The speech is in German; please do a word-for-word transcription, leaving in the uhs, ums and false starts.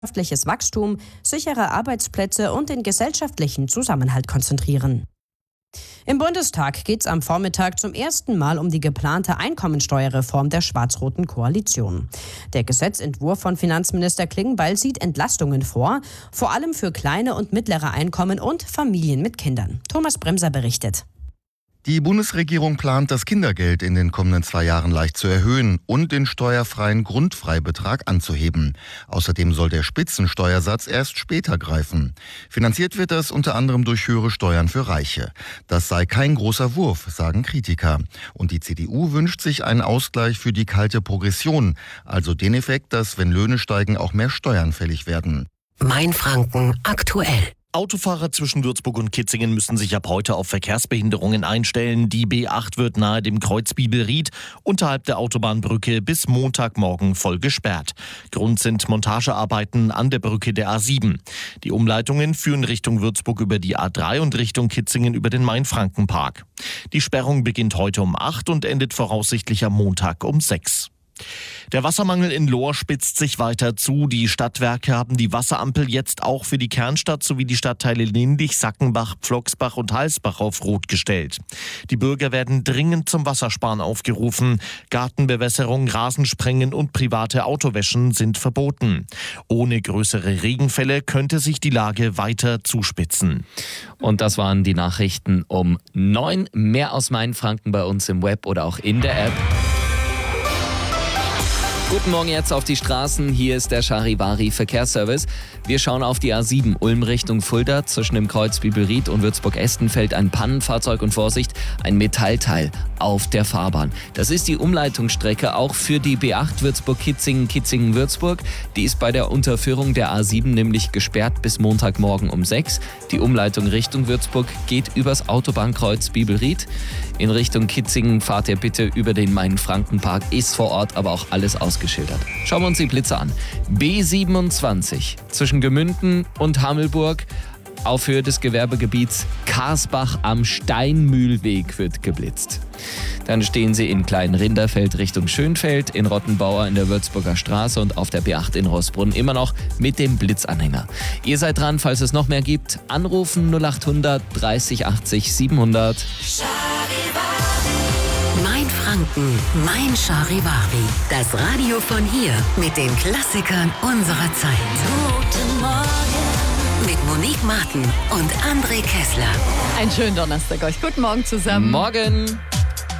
wirtschaftliches Wachstum, sichere Arbeitsplätze und den gesellschaftlichen Zusammenhalt konzentrieren. Im Bundestag geht es am Vormittag zum ersten Mal um die geplante Einkommensteuerreform der schwarz-roten Koalition. Der Gesetzentwurf von Finanzminister Klingbeil sieht Entlastungen vor, vor allem für kleine und mittlere Einkommen und Familien mit Kindern. Thomas Bremser berichtet. Die Bundesregierung plant, das Kindergeld in den kommenden zwei Jahren leicht zu erhöhen und den steuerfreien Grundfreibetrag anzuheben. Außerdem soll der Spitzensteuersatz erst später greifen. Finanziert wird das unter anderem durch höhere Steuern für Reiche. Das sei kein großer Wurf, sagen Kritiker. Und die C D U wünscht sich einen Ausgleich für die kalte Progression, also den Effekt, dass, wenn Löhne steigen, auch mehr Steuern fällig werden. Mainfranken aktuell. Autofahrer zwischen Würzburg und Kitzingen müssen sich ab heute auf Verkehrsbehinderungen einstellen. Die B acht wird nahe dem Kreuz Bibelried unterhalb der Autobahnbrücke bis Montagmorgen voll gesperrt. Grund sind Montagearbeiten an der Brücke der A sieben. Die Umleitungen führen Richtung Würzburg über die A drei und Richtung Kitzingen über den Mainfrankenpark. Die Sperrung beginnt heute um acht und endet voraussichtlich am Montag um sechs. Der Wassermangel in Lohr spitzt sich weiter zu. Die Stadtwerke haben die Wasserampel jetzt auch für die Kernstadt sowie die Stadtteile Lindig, Sackenbach, Pflocksbach und Halsbach auf Rot gestellt. Die Bürger werden dringend zum Wassersparen aufgerufen. Gartenbewässerung, Rasensprengen und private Autowäschen sind verboten. Ohne größere Regenfälle könnte sich die Lage weiter zuspitzen. Und das waren die Nachrichten um neun. Mehr aus Mainfranken bei uns im Web oder auch in der App. Guten Morgen jetzt auf die Straßen. Hier ist der Charivari Verkehrsservice. Wir schauen auf die A sieben Ulm Richtung Fulda. Zwischen dem Kreuz Bibelried und Würzburg-Estenfeld ein Pannenfahrzeug und Vorsicht, ein Metallteil auf der Fahrbahn. Das ist die Umleitungsstrecke auch für die B acht Würzburg-Kitzingen, Kitzingen-Würzburg. Die ist bei der Unterführung der A sieben nämlich gesperrt bis Montagmorgen um sechs. Die Umleitung Richtung Würzburg geht übers Autobahnkreuz Bibelried. In Richtung Kitzingen fahrt ihr bitte über den Mainfrankenpark. Ist vor Ort aber auch alles ausgeschildert. Schauen wir uns die Blitze an. B siebenundzwanzig zwischen Gemünden und Hammelburg auf Höhe des Gewerbegebiets Karsbach am Steinmühlweg wird geblitzt. Dann stehen sie in Klein-Rinderfeld Richtung Schönfeld, in Rottenbauer in der Würzburger Straße und auf der B acht in Roßbrunn immer noch mit dem Blitzanhänger. Ihr seid dran, falls es noch mehr gibt. Anrufen null achthundert dreißig achtzig siebenhundert. Mainfranken, mein Charivari. Das Radio von hier mit den Klassikern unserer Zeit. Guten Morgen. Mit Monique Martin und André Kessler. Einen schönen Donnerstag euch. Guten Morgen zusammen. Morgen.